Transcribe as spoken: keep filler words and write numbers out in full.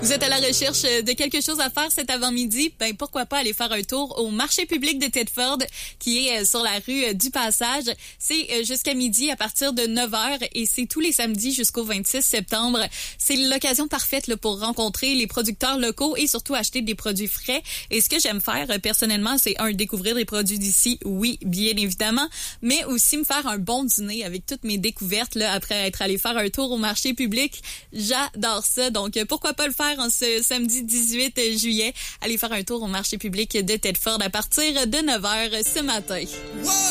Vous êtes à la recherche de quelque chose à faire cet avant-midi? Ben pourquoi pas aller faire un tour au marché public de Thetford qui est sur la rue du Passage. C'est jusqu'à midi à partir de neuf heures et c'est tous les samedis jusqu'au vingt-six septembre. C'est l'occasion parfaite là, pour rencontrer les producteurs locaux et surtout acheter des produits frais. Et ce que j'aime faire personnellement, c'est un, découvrir des produits d'ici, oui, bien évidemment, mais aussi me faire un bon dîner avec toutes mes découvertes là, après être allé faire un tour au marché public. J'adore ça, donc pourquoi pas le faire en ce samedi dix-huit juillet, aller faire un tour au marché public de Thetford à partir de neuf heures ce matin. Wow!